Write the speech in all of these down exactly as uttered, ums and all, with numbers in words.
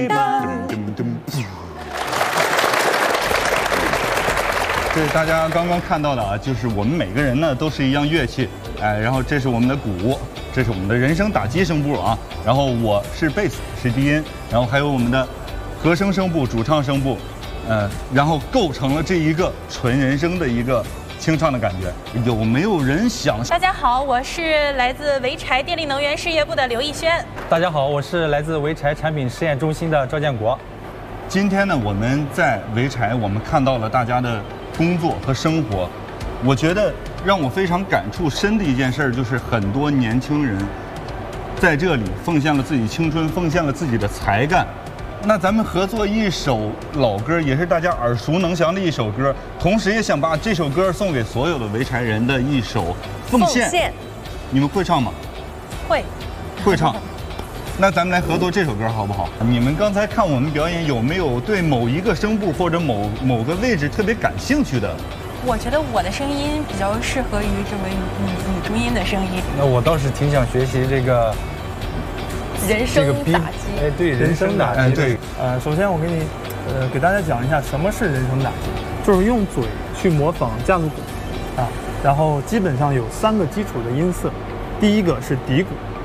这是大家刚刚看到的啊，就是我们每个人呢都是一样乐器，哎，然后这是我们的鼓，这是我们的人声打击声部啊，然后我是贝斯，是低音，然后还有我们的和声声部、主唱声部，呃，然后构成了这一个纯人声的一个清唱的感觉。有没有人想？ 大家好，我是来自潍柴电力能源事业部的刘逸轩。 大家好，我是来自潍柴产品试验中心的赵建国。 今天呢，我们在潍柴，我们看到了大家的工作和生活。我觉得让我非常感触深的一件事儿，就是很多年轻人在这里奉献了自己青春，奉献了自己的才干。那咱们合作一首老歌，也是大家耳熟能详的一首歌，同时也想把这首歌送给所有的潍柴人的一首奉献。 奉献， 你们会唱吗？ 会， 会唱。那咱们来合作这首歌好不好？你们刚才看我们表演，有没有对某一个声部或者某某个位置特别感兴趣的？ 我觉得我的声音比较适合于这位女女中音的声音。 那我倒是挺想学习这个人声打击。 哎，对，人声打击。 哎，对。 呃，首先我给你，呃，给大家讲一下什么是人声打击，就是用嘴去模仿架子鼓，啊，然后基本上有三个基础的音色，第一个是底鼓。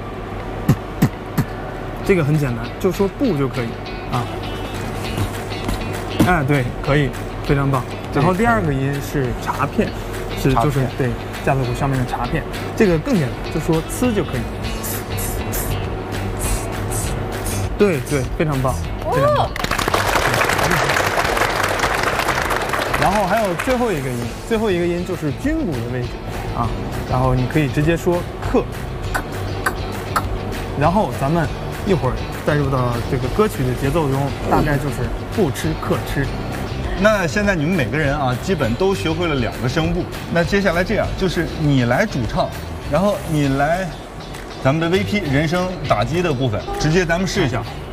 这个很简单，就说不就可以啊。哎，对，可以，非常棒。然后第二个音是茶片，是就是对架子鼓上面的茶片，这个更简单，就说呲就可以。对对，非常棒，非常棒。然后还有最后一个音，最后一个音就是军鼓的位置啊，然后你可以直接说克，然后咱们一会儿带入到这个歌曲的节奏中，大概就是不吃克吃。 那现在你们每个人啊，基本都学会了两个声部。那接下来这样，就是你来主唱，然后你来咱们的 V P 人声打击的部分，直接咱们试一下。